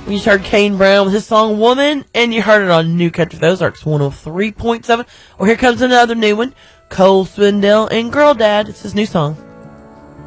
You just heard Kane Brown with his song Woman, and you heard it on New Country Ozarks 103.7. Well, here comes another new one. Cole Swindell and Girl Dad. It's his new song.